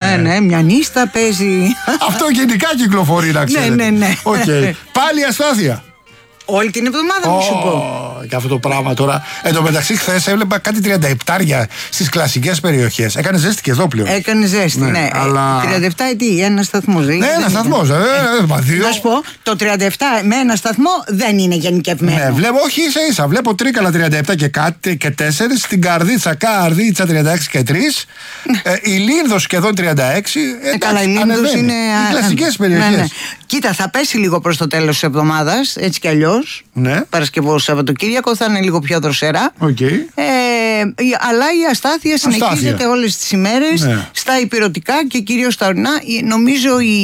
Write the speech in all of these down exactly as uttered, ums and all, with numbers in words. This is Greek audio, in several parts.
ναι, ναι, μια νύστα παίζει. Αυτό γενικά κυκλοφορεί, να ξέρετε. Ναι, ναι, ναι. Okay. Πάλι αστάθεια. Όλη την εβδομάδα, oh, μου σου πω. Και αυτό το πράγμα τώρα. Εν τω μεταξύ, χθες έβλεπα κάτι τριάντα επτάρια στις κλασικές περιοχές. Έκανε ζέστη και εδώ πλέον. Έκανε ζέστη, ναι. ναι. Αλλά... τριάντα επτά ετή, ένα σταθμό. Ναι, ένα σταθμό. Ε, ε, να σου πω, το τριάντα επτά με ένα σταθμό δεν είναι γενικευμένο. Ναι, βλέπω, όχι ίσα ίσα. Βλέπω Τρίκαλα τριάντα επτά και κάτι και τέσσερα. Στην Καρδίτσα, Καρδίτσα τριάντα έξι και τρία. ε, η Λίνδος σχεδόν τριάντα έξι. Ε, καλά, η Λίνδος είναι. Οι κλασικές περιοχές. Ναι, ναι. Κοίτα, θα πέσει λίγο προς το τέλος της εβδομάδας, έτσι κι αλλιώς. Ναι. Παρασκευό, Σαββατοκύριακο θα είναι λίγο πιο δροσερά. Okay. Ε, αλλά η αστάθεια συνεχίζεται όλες τις ημέρες, ναι, στα ηπειρωτικά και κυρίως στα ορεινά. Νομίζω η,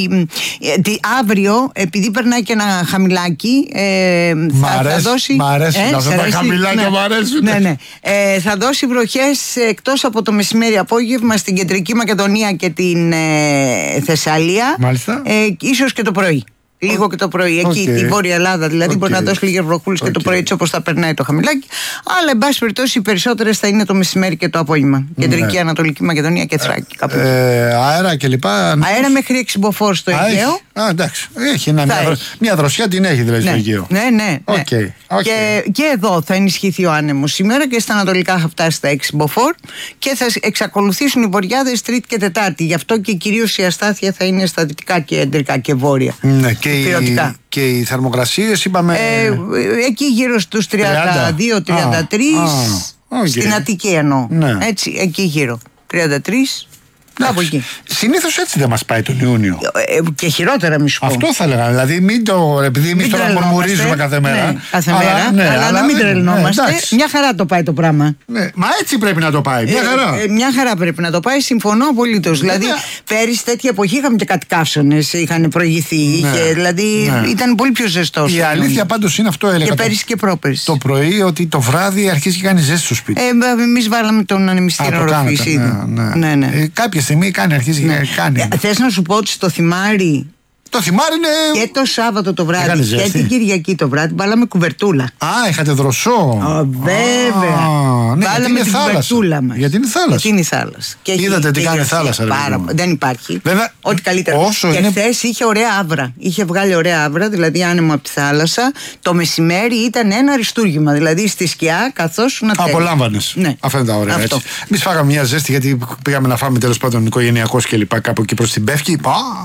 η, αύριο, επειδή περνάει και ένα χαμηλάκι, ε, θα, αρέσει, θα δώσει. Μ' αρέσει ε, να αυτά τα χαμηλάκια, ναι, μ' αρέσουν. Ναι, ναι. Ε, θα δώσει βροχές εκτός από το μεσημέρι απόγευμα στην Κεντρική Μακεδονία και την ε, Θεσσαλία. Μάλιστα. Ε, ίσως και το πρωί. Λίγο και το πρωί. Εκεί, okay. τη Βόρεια Ελλάδα δηλαδή, okay. μπορεί να δώσει λίγες βροχούλες okay. και το πρωί, έτσι όπως θα περνάει το χαμηλάκι. Αλλά, εν πάση περιπτώσει, οι περισσότερες θα είναι το μεσημέρι και το απόγευμα. Mm. Κεντρική, ναι. Ανατολική Μακεδονία και Θράκη. Κάπου ε, αέρα και λοιπά. Αέρα μέχρι έξι μποφόρ στο Αιγαίο. Α, εντάξει. Έχει ένα, μια, δρο... μια δροσιά την έχει δηλαδή, ναι. στο Αιγαίο. Ναι, ναι. Okay. ναι. Okay. Και, και εδώ θα ενισχυθεί ο άνεμος σήμερα και στα ανατολικά θα φτάσει στα έξι μποφόρ και θα εξακολουθήσουν οι βοριάδες Τρίτη και Τετάρτη. Γι' αυτό και κυρίως η αστάθεια θα είναι στα δυτικά, κεντρικά και βόρεια. Ναι, και η, και οι θερμοκρασίες είπαμε. Ε, εκεί γύρω στους τριάντα δύο τριάντα τρία. Ah, okay. Στην Αττική εννοώ. Ναι. Έτσι, εκεί γύρω. τριάντα τρία. Κάπου εκεί. Συνήθως έτσι δεν μας πάει τον Ιούνιο. Ε, και χειρότερα, μη σου πω. Αυτό θα έλεγα. Δηλαδή, μην το. Επειδή εμείς τώρα μουρμουρίζουμε κάθε μέρα. Ναι, κάθε αλλά, μέρα. Ναι, αλλά, αλλά να μην τρελνόμαστε. Ναι, μια χαρά το πάει το πράγμα. Ναι, μα έτσι πρέπει να το πάει. Μια χαρά. Ε, ε, μια χαρά πρέπει να το πάει. Συμφωνώ απολύτως. Δηλαδή, πέρυσι τέτοια εποχή είχαμε και κάτι καύσονες. Είχαν προηγηθεί. Ναι, είχε, δηλαδή, ναι. ήταν πολύ πιο ζεστό. Η αλήθεια πάντως είναι αυτό, έλεγα. Και πέρυσι και πρόπερσι. Το πρωί ότι το βράδυ αρχίζει και κάνει ζέστη στο σπίτι. Εμείς βάλαμε τον ανεμιστήρα οροφής. Ναι, ναι. Κάποια στιγμή κάνει, αρχίζει ναι. και κάνει. Θες να σου πω ότι στο θυμάρι. Το θυμάρι είναι. Και το Σάββατο το βράδυ και την Κυριακή το βράδυ βάλαμε κουβερτούλα. Α, είχατε δροσό. Oh, βέβαια. Ah, ναι, βάλαμε την κουβερτούλα μας. Γιατί είναι θάλασσα. Γιατί είναι θάλασσα. Και είδατε τι κάνει η θάλασσα. Πάρα, δεν υπάρχει. Βέβαια, ό,τι καλύτερα. Όσο και είναι... χθες είχε ωραία άβρα. Είχε βγάλει ωραία άβρα, δηλαδή άνεμο από τη θάλασσα. Το μεσημέρι ήταν ένα αριστούργημα. Δηλαδή στη σκιά καθώς να θέλει. Απολάμβανες. Ναι. Αυτά είναι τα ωραία. Εμείς φάγαμε μια ζέστη γιατί πήγαμε να φάμε τέλος πάντων οικογενειακός και λοιπά κάπου εκεί προς την Πεύκη.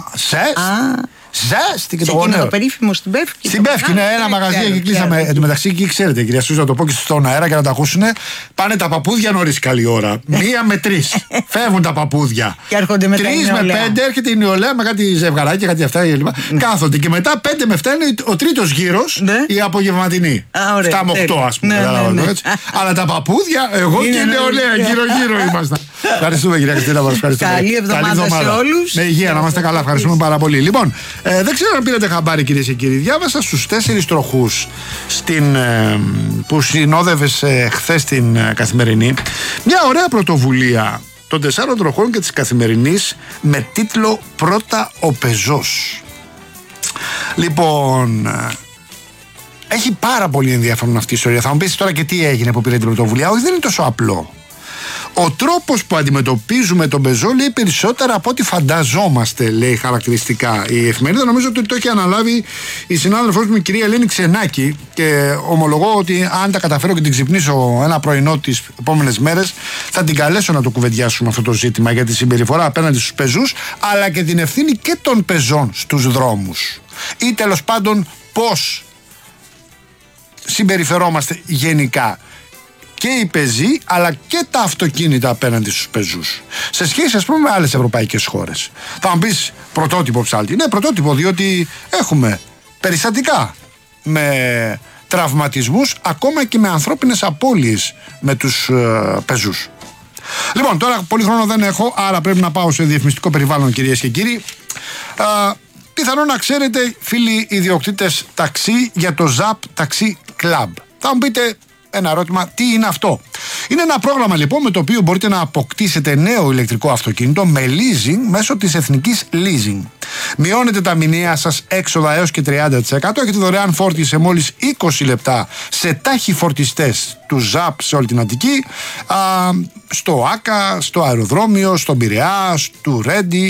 Ζέστη. Ζέστη και το γονέο. Το περίφημο στην Πεύκη. Στην Πεύκη, ναι, ένα μαγαζί εκεί κλείσαμε. Εν τω μεταξύ, εκεί ξέρετε, κυρία Σούζα, να το πω και στον αέρα και να τα ακούσουν. Πάνε τα παππούδια νωρίς καλή ώρα. Μία με τρεις. Φεύγουν τα παππούδια. Και έρχονται μετά. Τρεις με πέντε έρχεται η νεολαία με κάτι ζευγαράκια, κάτι αυτά κλπ. Κάθονται. Και μετά πέντε με εφτά είναι ο τρίτος γύρος, η απογευματινή. εφτά με οκτώ, ας πούμε. Αλλά τα παππούδια, εγώ και η νεολαία γύρω-γύρω ήμασταν. Ευχαριστούμε, κυρία Χριστίνα. Καλή εβδομάδα σε όλους. Με υγεία, να είμαστε καλά. Ευχαριστούμε πάρα πολύ. Λοιπόν, ε, δεν ξέρω αν πήρατε χαμπάρι, κυρίες και κύριοι. Διάβασα στους τέσσερις τροχούς στην, ε, που συνόδευες ε, χθες την ε, Καθημερινή μια ωραία πρωτοβουλία των τεσσάρων τροχών και της Καθημερινής με τίτλο «Πρώτα ο πεζός». Λοιπόν, ε, έχει πάρα πολύ ενδιαφέρον αυτή η ιστορία. Θα μου πεις τώρα και τι έγινε που πήρε την πρωτοβουλία. Όχι, δεν είναι τόσο απλό. Ο τρόπος που αντιμετωπίζουμε τον πεζό λέει περισσότερα από ό,τι φανταζόμαστε, λέει χαρακτηριστικά η εφημερίδα. Νομίζω ότι το έχει αναλάβει η συνάδελφός μου, η κυρία Ελένη Ξενάκη, και ομολογώ ότι αν τα καταφέρω και την ξυπνήσω ένα πρωινό τις επόμενες μέρες, θα την καλέσω να το κουβεντιάσουμε αυτό το ζήτημα για τη συμπεριφορά απέναντι στους πεζούς, αλλά και την ευθύνη και των πεζών στους δρόμους. Ή τέλος πάντων πώς συμπεριφερόμαστε γενικά. Και οι πεζοί, αλλά και τα αυτοκίνητα απέναντι στους πεζούς. Σε σχέση, ας πούμε, με άλλες ευρωπαϊκές χώρες. Θα μου πεις πρωτότυπο ψάλτη. Ναι, πρωτότυπο, διότι έχουμε περιστατικά με τραυματισμούς, ακόμα και με ανθρώπινες απώλειες με τους ε, πεζούς. Λοιπόν, τώρα πολύ χρόνο δεν έχω, άρα πρέπει να πάω σε διαφημιστικό περιβάλλον, κυρίες και κύριοι. Ε, πιθανόν να ξέρετε, φίλοι ιδιοκτήτες ταξί, για το ζαπ Taxi Club. Θα μου πείτε ένα ερώτημα, τι είναι αυτό? Είναι ένα πρόγραμμα λοιπόν με το οποίο μπορείτε να αποκτήσετε νέο ηλεκτρικό αυτοκίνητο με leasing μέσω της Εθνικής Leasing. Μειώνετε τα μηνιαία σας έξοδα έως και τριάντα τοις εκατό, έχετε δωρεάν φόρτιση σε μόλις είκοσι λεπτά σε τάχοι φορτιστές του ζαπ σε όλη την Αττική, α, στο Άκα, στο αεροδρόμιο, στον Πειραιά, στο Ρέντι,